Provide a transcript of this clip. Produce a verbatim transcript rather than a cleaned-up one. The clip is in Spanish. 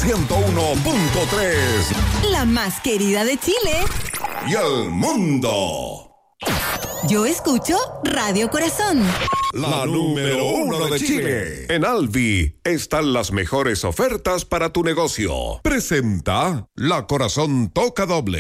ciento uno punto tres. La más querida de Chile. Y el mundo. Yo escucho Radio Corazón. La número uno de Chile. En Alvi están las mejores ofertas para tu negocio. Presenta La Corazón Toca Doble.